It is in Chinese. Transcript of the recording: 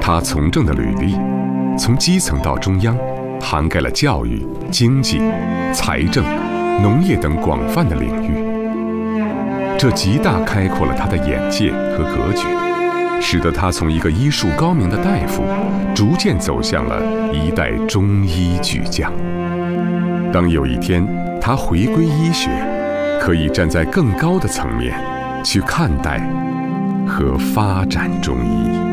他从政的履历，从基层到中央，涵盖了教育、经济、财政、农业等广泛的领域。这极大开阔了他的眼界和格局，使得他从一个医术高明的大夫，逐渐走向了一代中医巨匠。当有一天他回归医学，可以站在更高的层面去看待和发展中医。